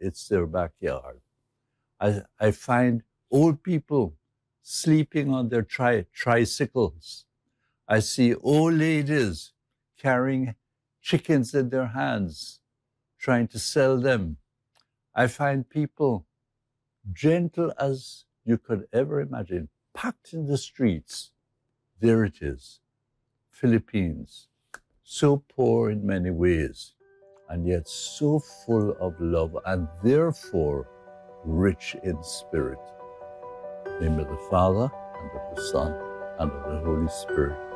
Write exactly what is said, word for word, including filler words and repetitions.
it's their backyard. I, I find old people sleeping on their tri tricycles. I see old ladies carrying chickens in their hands, trying to sell them. I find people gentle as you could ever imagine, packed in the streets. There it is, Philippines, so poor in many ways, and yet so full of love, and therefore rich in spirit. In the name of the Father, and of the Son, and of the Holy Spirit.